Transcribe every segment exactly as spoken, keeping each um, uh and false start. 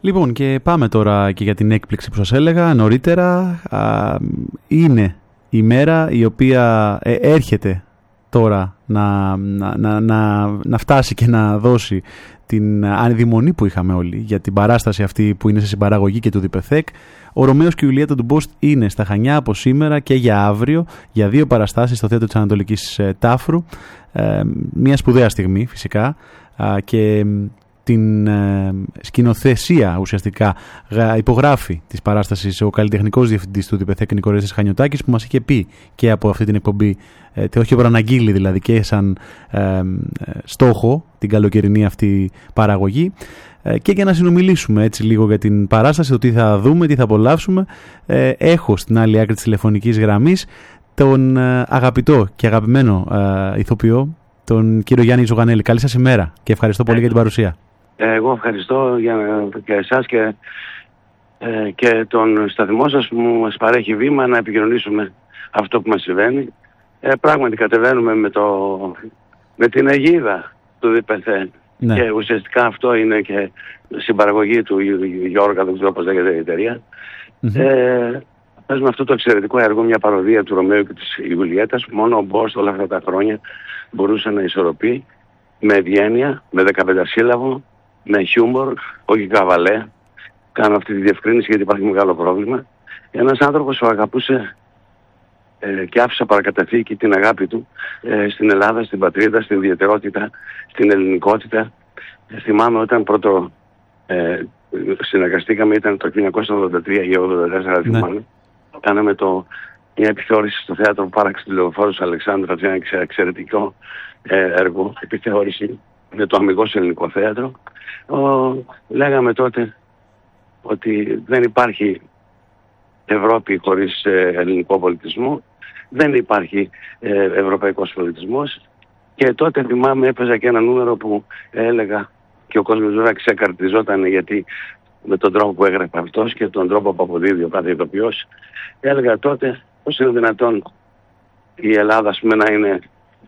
Λοιπόν, και πάμε τώρα και για την έκπληξη που σας έλεγα νωρίτερα. Α, είναι η μέρα η οποία ε, έρχεται τώρα να, να, να, να, να φτάσει και να δώσει την ανδημονή που είχαμε όλοι για την παράσταση αυτή που είναι σε συμπαραγωγή και του ΔΠΘΕΚ. Ο Ρωμαίος και η Ιουλιέτα του Μπόστ είναι στα Χανιά από σήμερα και για αύριο για δύο παραστάσεις στο Θέατρο της Ανατολικής ε, Τάφρου. Ε, μια σπουδαία στιγμή φυσικά ε, και την ε, σκηνοθεσία ουσιαστικά υπογράφει της παράστασης ο καλλιτεχνικός διευθυντής του ΔΠΘΕΚ Νικορέστης Χανιωτάκης, που μας είχε πει και από αυτή την εκπομπή, ε, το είχε προαναγγείλει δηλαδή και σαν ε, ε, στόχο την καλοκαιρινή αυτή παραγωγή. Ε, και για να συνομιλήσουμε έτσι λίγο για την παράσταση, το τι θα δούμε, τι θα απολαύσουμε, ε, έχω στην άλλη άκρη της τηλεφωνικής γραμμής τον ε, αγαπητό και αγαπημένο ε, ηθοποιό, τον κύριο Γιάννη Ζωγανέλη. Καλή σας ημέρα και ευχαριστώ πολύ ε, για την παρουσία. Εγώ ευχαριστώ για, και εσάς και, ε, και τον σταθμό σας που μας παρέχει βήμα να επικοινωνήσουμε αυτό που μας συμβαίνει. Ε, πράγματι κατεβαίνουμε με, το, με την αιγίδα του ΔΠΘ. Ναι. Και ουσιαστικά αυτό είναι και συμπαραγωγή του Γιώργα, δεν ξέρω πώς λέγεται η εταιρεία. Mm-hmm. Ε, παίζουμε αυτό το εξαιρετικό έργο, μια παροδία του Ρωμαίου και της Ιουλιέτας, που μόνο ο Μπόστ όλα αυτά τα χρόνια μπορούσε να ισορροπεί με ευγένεια, με δεκαπεντασύλλαβο, με χιούμορ, όχι καβαλέ. Κάνω αυτή τη διευκρίνηση γιατί υπάρχει μεγάλο πρόβλημα. Ένας άνθρωπος που αγαπούσε ε, και άφησε παρακαταθήκη την αγάπη του ε, στην Ελλάδα, στην πατρίδα, στην ιδιαιτερότητα, στην ελληνικότητα. Ε, θυμάμαι όταν πρώτο ε, συνεργαστήκαμε, ήταν το χίλια εννιακόσια ογδόντα τρία ή ογδόντα τέσσερα, θυμάμαι. Ναι. Κάναμε το, μια επιθεώρηση στο θέατρο Πάραξη Τηλεοφόρους Αλεξάνδρου, ένα εξαιρετικό ε, έργο, επιθεώρηση με το Αμιγώς Ελληνικό Θέατρο. Ο, λέγαμε τότε ότι δεν υπάρχει Ευρώπη χωρίς ε, ελληνικό πολιτισμό, δεν υπάρχει ε, ευρωπαϊκός πολιτισμός, και τότε θυμάμαι έπαιζα και ένα νούμερο που έλεγα και ο κόσμος βέβαια ξεκαρτιζόταν, γιατί με τον τρόπο που έγραφε αυτός και τον τρόπο που αποδίδει ο κάθε ηθοποιός, έλεγα τότε πώς είναι δυνατόν η Ελλάδα, ας πούμε, να, είναι,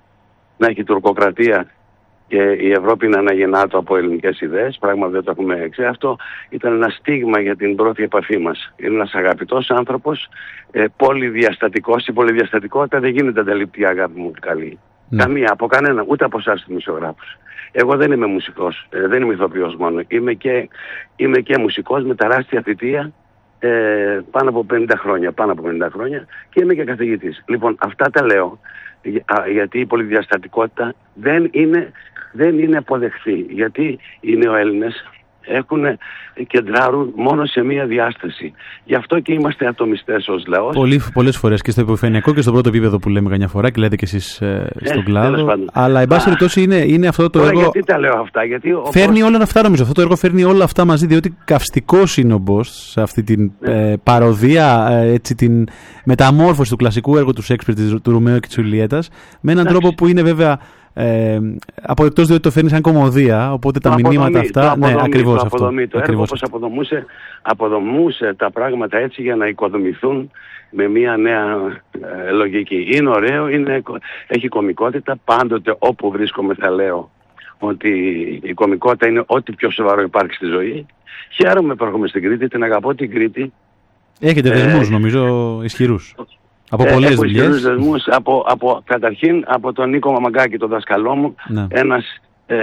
να έχει τουρκοκρατία και η Ευρώπη να αναγεννάτω από ελληνικές ιδέες, πράγμα που δεν το έχουμε εξέ. Αυτό ήταν ένα στίγμα για την πρώτη επαφή μας. Είναι ένας αγαπητός άνθρωπος, ε, πολυδιαστατικός. Η πολυδιαστατικότητα δεν γίνεται αντιληπτή, αγάπη μου, καλή. Mm. Καμία, από κανένα, ούτε από εσάς τους μουσιογράφους. Εγώ δεν είμαι μουσικός, ε, δεν είμαι ηθοποιός μόνο. Είμαι και, είμαι και μουσικός με τεράστια θητεία, ε, πάνω από πενήντα χρόνια, πάνω από πενήντα χρόνια, και είμαι και καθηγητής. Λοιπόν, αυτά τα λέω για, γιατί η πολυδιαστατικότητα δεν είναι, δεν είναι αποδεχθή. Γιατί οι νεοέλληνες έχουν, κεντράρουν μόνο σε μία διάσταση. Γι' αυτό και είμαστε ατομιστές ως λαός. Πολύ, πολλές φορές και στο υποφαινειακό και στο πρώτο επίπεδο που λέμε καμιά φορά, και λέτε και εσείς ε, στον ε, κλάδο. Αλλά εν πάση περιπτώσει είναι, είναι αυτό το Τώρα, έργο. Γιατί τα λέω αυτά, γιατί φέρνει όλα αυτά, νομίζω. Αυτό το έργο φέρνει όλα αυτά μαζί, διότι καυστικός είναι ο Μπόστ σε αυτή την ναι. ε, παροδία, ε, έτσι, την μεταμόρφωση του κλασικού έργου του Σέξπιρ, του Ρωμαίου και της Ιουλιέτας, με έναν τρόπο που είναι βέβαια. Ε, αποδεκτός, διότι το φέρνει σαν κομμωδία, οπότε τα αποδομή, μηνύματα αυτά. Αποδομή, ναι, ακριβώς το αυτό. Αποδομή, το έργο όπως αποδομούσε, αποδομούσε τα πράγματα έτσι για να οικοδομηθούν με μια νέα ε, λογική. Είναι ωραίο, είναι, έχει κωμικότητα. Πάντοτε όπου βρίσκομαι θα λέω ότι η κωμικότητα είναι ό,τι πιο σοβαρό υπάρχει στη ζωή. Χαίρομαι που έρχομαι στην Κρήτη, την αγαπώ την Κρήτη. Έχετε δεσμούς, ε, νομίζω, ισχυρούς. Από ε, πολλές δουλειές. Δεσμούς, από, από, καταρχήν από τον Νίκο Μαμαγκάκη, τον δασκαλό μου, ναι. ένας ε,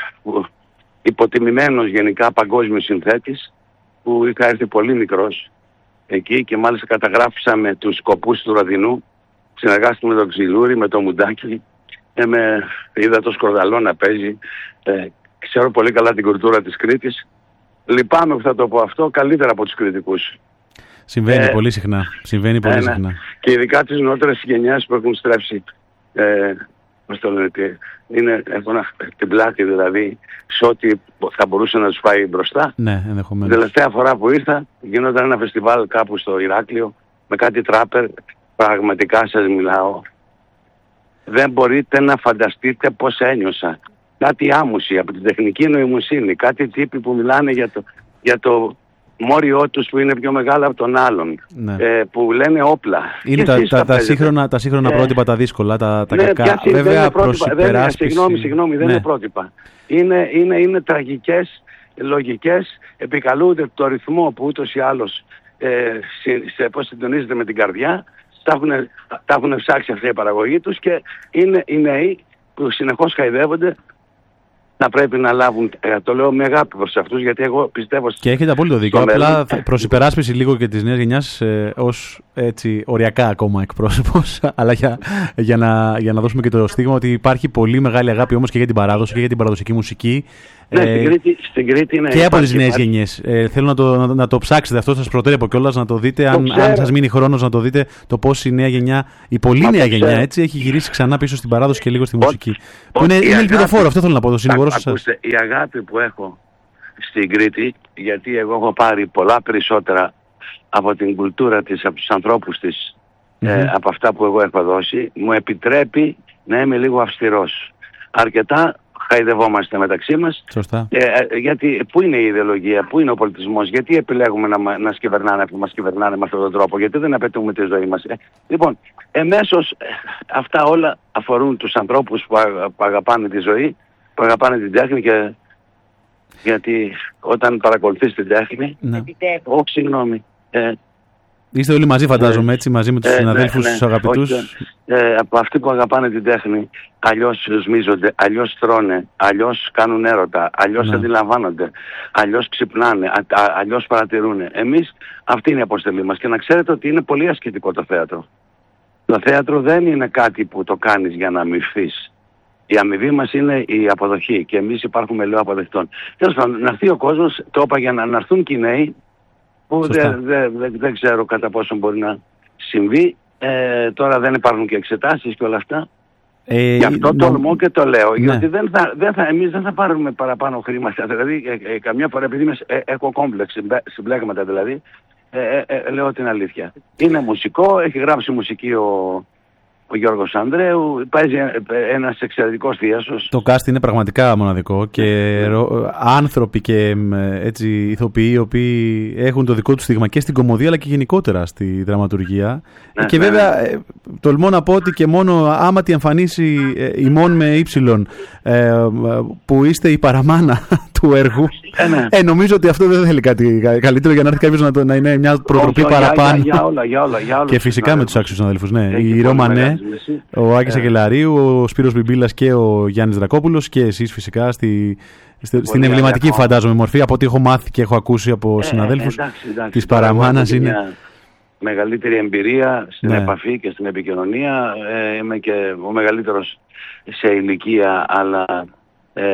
υποτιμημένος γενικά παγκόσμιος συνθέτης, που είχα έρθει πολύ μικρός εκεί και μάλιστα καταγράφησαμε τους σκοπούς του Ροδινού, συνεργάστηκε με τον Ξυλούρη, με τον Μουντάκη, ε, με, είδα το Σκορδαλό να παίζει, ε, ξέρω πολύ καλά την κουλτούρα της Κρήτης. Λυπάμαι που θα το πω αυτό, καλύτερα από τους κριτικούς. Συμβαίνει ε, πολύ συχνά. Συμβαίνει πολύ ε, ναι. συχνά. Και ειδικά τις νεότερες γενιές που έχουν στρέψει, ε, πώς το λένε, είναι, έχουν την πλάτη δηλαδή σε ό,τι θα μπορούσε να τους πάει μπροστά. Ναι, ενδεχομένως. Την τελευταία φορά που ήρθα, γινόταν ένα φεστιβάλ κάπου στο Ηράκλειο με κάτι τράπερ. Πραγματικά σας μιλάω. Δεν μπορείτε να φανταστείτε πώς ένιωσα. Κάτι άμμωση από την τεχνική νοημοσύνη, κάτι τύποι που μιλάνε για το, για το μόριό τους που είναι πιο μεγάλα από τον άλλον, ναι. ε, που λένε όπλα. Είναι τα, τα, τα, σύγχρονα, τα σύγχρονα ε, πρότυπα, τα δύσκολα, τα, τα ναι, κακά. Βέβαια, προς υπεράσπιση... Συγγνώμη, συγγνώμη, δεν ναι. είναι πρότυπα. Είναι, είναι, είναι τραγικές, λογικές, επικαλούνται το ρυθμό που ούτως ή άλλως ε, σε, σε, πώς συντονίζεται με την καρδιά, τα έχουν ψάξει αυτή η παραγωγή τους και είναι οι νέοι που συνεχώς χαϊδεύονται να πρέπει να λάβουν, ε, το λέω με αγάπη προς αυτούς, γιατί εγώ πιστεύω... Και έχετε απόλυτο δίκιο, απλά προς υπεράσπιση λίγο και της νέας γενιάς ε, ως έτσι οριακά ακόμα εκπρόσωπος, αλλά για, για, να, για να δώσουμε και το στίγμα ότι υπάρχει πολύ μεγάλη αγάπη όμως και για την παράδοση και για την παραδοσιακή μουσική. Ναι, ε, στην Κρήτη, στην Κρήτη είναι... Και από τις νέες γενιές. Ε, θέλω να το, να, να το ψάξετε αυτό, σας προτρέπω κιόλας να το δείτε, το αν, αν σας μείνει χρόνος να το δείτε, το πώς η νέα γενιά, η πολύ Μα νέα γενιά, έτσι, έχει γυρίσει ξανά πίσω στην παράδοση και λίγο στη μουσική. Που είναι, είναι ελπιδοφόρο, αυτό θέλω να πω, το συνηγορώ σας. Ακούστε, η αγάπη που έχω στην Κρήτη, γιατί εγώ έχω πάρει πολλά περισσότερα από την κουλτούρα της, από τους ανθρώπους της, mm-hmm. ε, από αυτά που εγώ έχω δώσει, μου επιτρέπει να είμαι λίγο αυστηρός. Αρκετά χαϊδευόμαστε μεταξύ μας. Σωστά. Ε, γιατί, πού είναι η ιδεολογία, πού είναι ο πολιτισμός, γιατί επιλέγουμε να, να σκυβερνάνε, που μας κυβερνάνε με αυτόν τον τρόπο, γιατί δεν απαιτούμε τη ζωή μας. Ε, λοιπόν, εμέσως ε, αυτά όλα αφορούν τους ανθρώπους που, αγα, που αγαπάνε τη ζωή, που αγαπάνε την τέχνη και γιατί όταν παρακολουθείς την τέχνη, ναι. όχι συγγνώμη, ε, είστε όλοι μαζί φαντάζομαι έτσι, μαζί με τους ε, συναδέλφους ναι, ναι, τους αγαπητούς. Όχι, ε, από αυτοί που αγαπάνε την τέχνη, αλλιώς σμίζονται, αλλιώς τρώνε, αλλιώς κάνουν έρωτα, αλλιώς ναι. αντιλαμβάνονται, αλλιώς ξυπνάνε, α, α, αλλιώς παρατηρούν. Εμείς αυτή είναι η αποστολή μας και να ξέρετε ότι είναι πολύ ασκητικό το θέατρο. Το θέατρο δεν είναι κάτι που το κάνεις για να αμοιβθείς. Η αμοιβή μας είναι η αποδοχή και εμείς υπάρχουμε λέω αποδεκτών. Τέλος πάντων, να έρθει ο κόσμος, το είπα για να, να έρθουν και οι νέοι, που δεν δε, δε, δε ξέρω κατά πόσο μπορεί να συμβεί. Ε, τώρα δεν υπάρχουν και εξετάσεις και όλα αυτά. Ε, Γι' αυτό το τολμώ και το λέω. Ναι. Γιατί δεν θα, δεν θα, εμείς δεν θα πάρουμε παραπάνω χρήματα. Δηλαδή, ε, ε, καμιά φορά επειδή είμαι, ε, έχω κόμπλεξ, συμπλέγματα δηλαδή, ε, ε, ε, λέω την αλήθεια. Είναι μουσικό, έχει γράψει μουσική ο... Ο Γιώργος Ανδρέου, παίζει ένας εξαιρετικός θίασος. Το cast είναι πραγματικά μοναδικό και ρο, άνθρωποι και έτσι, ηθοποιοί οι οποίοι έχουν το δικό τους στίγμα και στην κομμωδία αλλά και γενικότερα στη δραματουργία. Ναι, και ναι. βέβαια ε, τολμώ να πω ότι και μόνο άμα τη εμφανίσει ε, ημών με ύψιλον ε, που είστε η παραμάνα του έργου, ε, ναι. ε, νομίζω ότι αυτό δεν θέλει κάτι καλύτερο για να έρθει κάποιος να, να είναι μια προτροπή oh, παραπάνω. Για, για, για, όλα, για, όλα, για όλα, και φυσικά με τους άξιους συναδέλφους. Ναι. Η Ρώμανε, ο Άκης Αγγελαρίου, ο Σπύρος Μπιμπίλας και ο Γιάννης Δρακόπουλος και εσείς φυσικά στη, στη, στην εμβληματική φαντάζομαι μορφή από ό,τι έχω μάθει και έχω ακούσει από ε, συναδέλφους εντάξει, εντάξει, της παραμάνας είναι... Μεγαλύτερη εμπειρία στην ναι. επαφή και στην επικοινωνία. Ε, είμαι και ο μεγαλύτερος σε ηλικία, αλλά ε,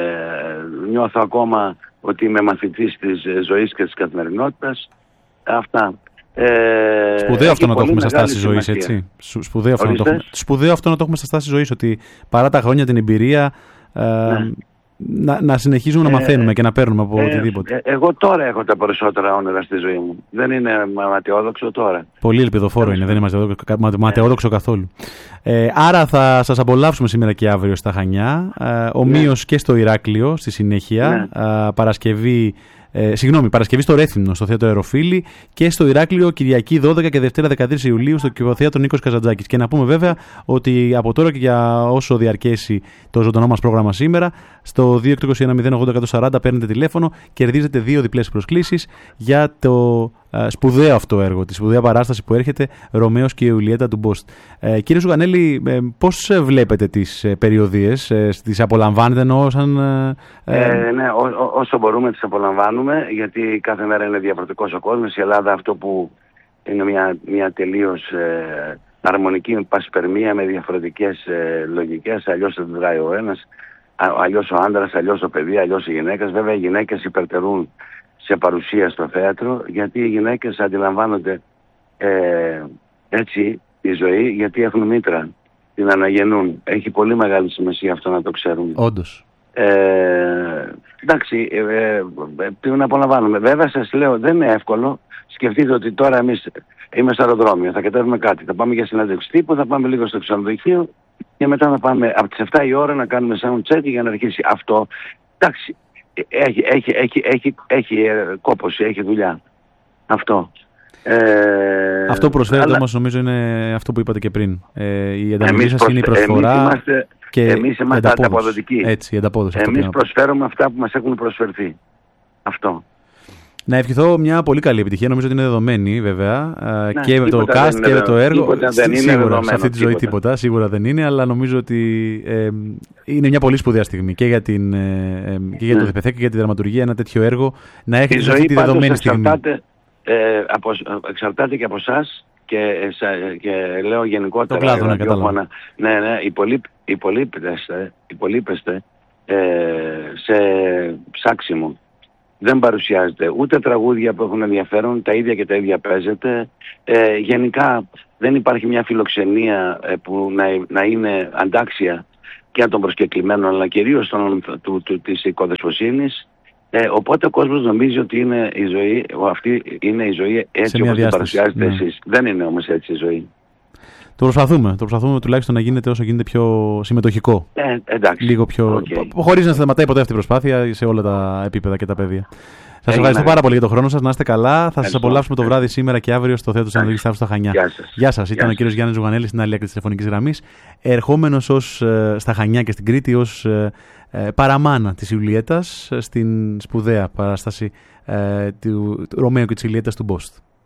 νιώθω ακόμα ότι είμαι μαθητής της ζωής και της καθημερινότητας. Αυτά. Ε, Σπουδαίο αυτό να το έχουμε στα στάση ζωής, έτσι. Σπουδαίο αυτό, να το έχουμε, σπουδαίο αυτό να το έχουμε στα στάση ζωής, ότι παρά τα χρόνια την εμπειρία ε, ναι. να, να συνεχίζουμε ε, να μαθαίνουμε και να παίρνουμε από ε, οτιδήποτε. Ε, εγώ τώρα έχω τα περισσότερα όνειρα στη ζωή μου. Δεν είναι ματαιόδοξο τώρα. Πολύ ελπιδοφόρο είναι, δεν είναι ματαιόδοξο καθόλου. Ε, άρα θα σας απολαύσουμε σήμερα και αύριο στα Χανιά, ε, ομοίως ναι. και στο Ηράκλειο στη συνέχεια, ναι. ε, Παρασκευή. Ε, συγγνώμη, Παρασκευή στο Ρέθυμνο, στο Θέατρο Αεροφίλη και στο Ηράκλειο Κυριακή δώδεκα και Δευτέρα δεκατρείς Ιουλίου στο Κυβοθέατρο Νίκος Καζαντζάκης. Και να πούμε βέβαια ότι από τώρα και για όσο διαρκέσει το ζωντανό μας πρόγραμμα σήμερα, στο δύο έξι δύο ένα μηδέν ογδόντα εκατόν σαράντα παίρνετε τηλέφωνο, κερδίζετε δύο διπλές προσκλήσεις για το ε, σπουδαίο αυτό έργο, τη σπουδαία παράσταση που έρχεται, Ρωμαίος και η Ιουλιέτα του Μπόστ. Ε, κύριε Ζουγανέλη, ε, πώς βλέπετε τις ε, περιοδίες, ε, τις απολαμβάνετε εννοώ σαν... Ε, ε, ναι, ό, ό, όσο μπορούμε τις απολαμβάνουμε, γιατί κάθε μέρα είναι διαφορετικός ο κόσμος. Η Ελλάδα αυτό που είναι μια, μια τελείως ε, αρμονική πασπερμία με διαφορετικές ε, λογικές, αλλιώς δεν δράει ο ένας, αλλιώς ο άντρας, αλλιώς το παιδί, αλλιώς οι γυναίκες. Βέβαια οι γυναίκες υπερτερούν σε παρουσία στο θέατρο, γιατί οι γυναίκες αντιλαμβάνονται ε, έτσι τη ζωή, γιατί έχουν μήτρα, την αναγεννούν. Έχει πολύ μεγάλη σημασία αυτό να το ξέρουμε. Όντως. Ε, εντάξει, ε, ε, πρέπει να απολαμβάνουμε. Βέβαια σας λέω δεν είναι εύκολο. Σκεφτείτε ότι τώρα εμείς είμαι στο αεροδρόμιο, θα κατέβουμε κάτι, θα πάμε για συνέντευξη τύπου, θα πάμε λίγο στο ξενοδοχείο και μετά θα πάμε από τις εφτά η ώρα να κάνουμε sound check για να αρχίσει αυτό. Εντάξει, έχει, έχει, έχει, έχει, έχει κόπωση, έχει δουλειά. Αυτό. Ε, αυτό που προσφέρετε αλλά... όμως νομίζω είναι αυτό που είπατε και πριν. Ε, η ανταμοιβή σας είναι η προσφορά. Εμείς είμαστε, και εμείς είμαστε ανταποδοτικοί. Έτσι, η ανταπόδοση. Εμείς προσφέρουμε αυτά που μας έχουν προσφερθεί. Αυτό. Να ευχηθώ μια πολύ καλή επιτυχία. Νομίζω ότι είναι δεδομένη βέβαια. Ναι, και με το cast και με το έργο. Δεν σίγουρα σε αυτή τη ζωή τίποτα. τίποτα. Σίγουρα δεν είναι, αλλά νομίζω ότι ε, είναι μια πολύ σπουδαία στιγμή και για, την, ε, και για ναι. το ΔΠΘ και για τη δραματουργία. Ένα τέτοιο έργο να έχει αυτή τη δεδομένη στιγμή. Εξαρτάται, ε, από, εξαρτάται και από εσάς και, και λέω γενικότερα. Το κλάδο, ναι, κατάλαβα. Ναι, ναι, υπολείπεστε, υπολείπεστε ε, σε ψάξιμο. Δεν παρουσιάζεται ούτε τραγούδια που έχουν ενδιαφέρον, τα ίδια και τα ίδια παίζεται. Ε, γενικά δεν υπάρχει μια φιλοξενία ε, που να, να είναι αντάξια και των προσκεκλημένων, αλλά κυρίως των, του, του, της οικοδεσποσύνης. Ε, οπότε ο κόσμος νομίζει ότι είναι η ζωή, αυτή είναι η ζωή έτσι όπως την παρουσιάζετε ναι. εσείς. Δεν είναι όμως έτσι η ζωή. Το προσπαθούμε. Το προσπαθούμε τουλάχιστον να γίνεται όσο γίνεται πιο συμμετοχικό. Ε, εντάξει. Λίγο πιο. Okay. Χωρίς να σταματάει ποτέ αυτή η προσπάθεια σε όλα τα επίπεδα και τα πεδία. Σας ευχαριστώ πάρα πολύ για τον χρόνο σας. Να είστε καλά. Θα σας απολαύσουμε το βράδυ σήμερα και αύριο στο Θέατρο της Ανατολικής Σταύρου στα Χανιά. Γεια σας. Γεια σας. Ήταν ο κύριος Γιάννης Ζουγανέλης στην άλλη άκρη της τηλεφωνικής γραμμής. Ερχόμενος ως, ε, στα Χανιά και στην Κρήτη ως ε, ε, παραμάνα της Ιουλιέτας στην σπουδαία παράσταση ε, του, του Ρωμαίου και της Ιουλιέτας του Μπόστ.